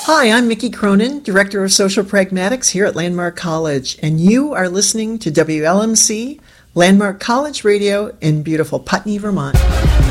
Hi, I'm Mickey Cronin, Director of Social Pragmatics here at Landmark College, and you are listening to WLMC, Landmark College Radio in beautiful Putney, Vermont.